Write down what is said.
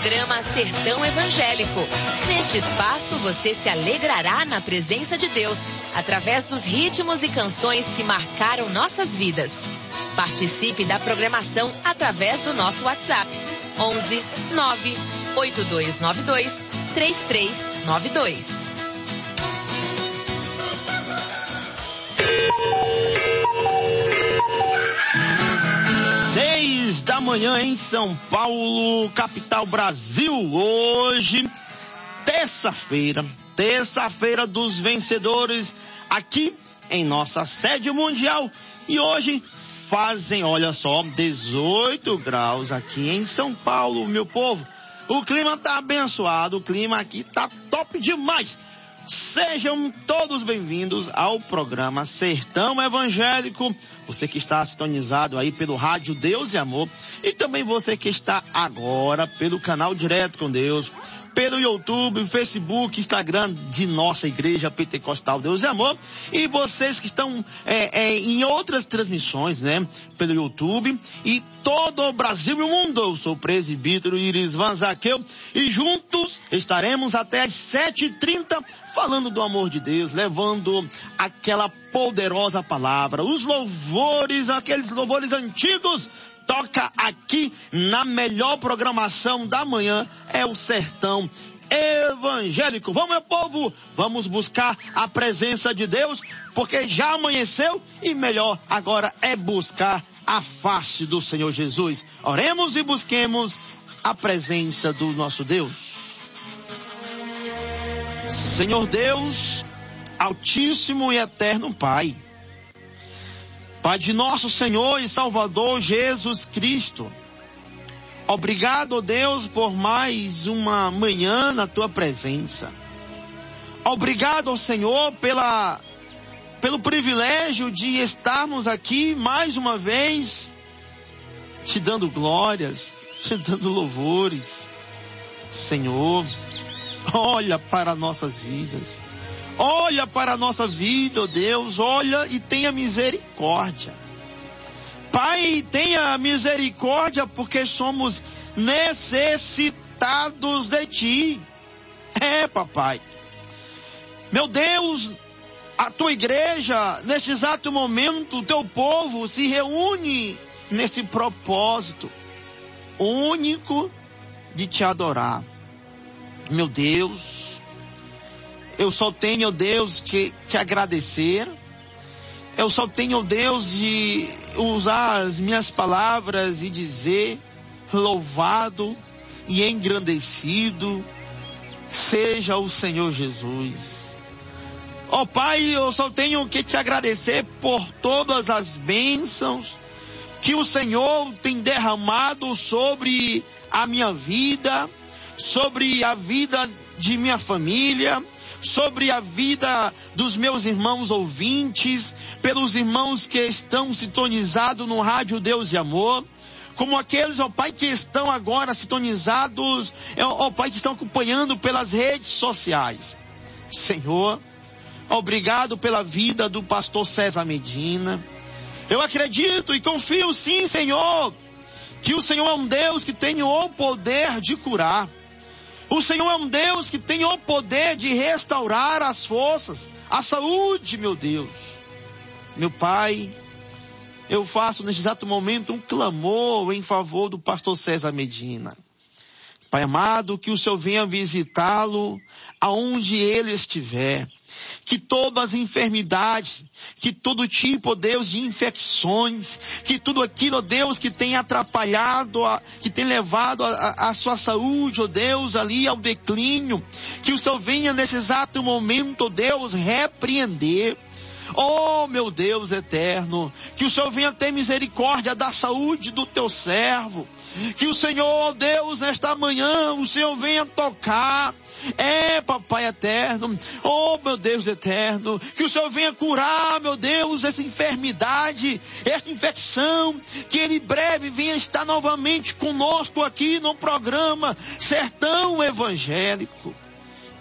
programa Sertão Evangélico. Neste espaço você se alegrará na presença de Deus, através dos ritmos e canções que marcaram nossas vidas. Participe da programação através do nosso WhatsApp 11 9 8292 3392. 6 da manhã em São Paulo, capital Brasil. Hoje, terça-feira dos vencedores aqui em nossa sede mundial. E hoje fazem, olha só, 18 graus aqui em São Paulo, meu povo. O clima tá abençoado, o clima aqui tá top demais. Sejam todos bem-vindos ao programa Sertão Evangélico. Você que está sintonizado aí pelo rádio Deus e Amor, e também você que está agora pelo canal Direto com Deus, pelo YouTube, Facebook, Instagram de nossa Igreja Pentecostal Deus e Amor, e vocês que estão em outras transmissões, né, pelo YouTube e todo o Brasil e o mundo. Eu sou o presbítero Irisvan Zaqueu e juntos estaremos até às 7h30 falando do amor de Deus, levando aquela poderosa palavra, os louvores, aqueles louvores antigos. Toca aqui na melhor programação da manhã, é o Sertão Evangélico. Vamos, meu povo, vamos buscar a presença de Deus, porque já amanheceu e melhor agora é buscar a face do Senhor Jesus. Oremos e busquemos a presença do nosso Deus. Senhor Deus, Altíssimo e Eterno Pai, Pai de nosso Senhor e Salvador Jesus Cristo, obrigado, Deus, por mais uma manhã na Tua presença. Obrigado, Senhor, pelo privilégio de estarmos aqui mais uma vez, te dando glórias, te dando louvores. Senhor, olha para nossas vidas. Olha para a nossa vida, ó Deus, olha e tenha misericórdia. Pai, tenha misericórdia porque somos necessitados de Ti. Papai. Meu Deus, a Tua igreja, neste exato momento, o Teu povo se reúne nesse propósito único de Te adorar. Meu Deus, eu só tenho, Deus, te agradecer. Eu só tenho, Deus, de usar as minhas palavras e dizer: louvado e engrandecido seja o Senhor Jesus. Ó Pai, eu só tenho que te agradecer por todas as bênçãos que o Senhor tem derramado sobre a minha vida, sobre a vida de minha família, sobre a vida dos meus irmãos ouvintes, pelos irmãos que estão sintonizados no rádio Deus e Amor, como aqueles, ó Pai, que estão agora sintonizados, ó Pai, que estão acompanhando pelas redes sociais. Senhor, obrigado pela vida do pastor César Medina. Eu acredito e confio sim, Senhor, que o Senhor é um Deus que tem o poder de curar. O Senhor é um Deus que tem o poder de restaurar as forças, a saúde, meu Deus. Meu Pai, eu faço neste exato momento um clamor em favor do pastor César Medina. Pai amado, que o Senhor venha visitá-lo aonde ele estiver. Que todas as enfermidades, que todo tipo, Deus, de infecções, que tudo aquilo, Deus, que tem atrapalhado, que tem levado a sua saúde, Deus, ali ao declínio, que o Senhor venha nesse exato momento, Deus, repreender. Oh, meu Deus eterno, que o Senhor venha ter misericórdia da saúde do teu servo. Que o Senhor, Deus, nesta manhã, o Senhor venha tocar. Papai eterno, oh, meu Deus eterno, que o Senhor venha curar, meu Deus, essa enfermidade, esta infecção, que Ele em breve venha estar novamente conosco aqui no programa Sertão Evangélico.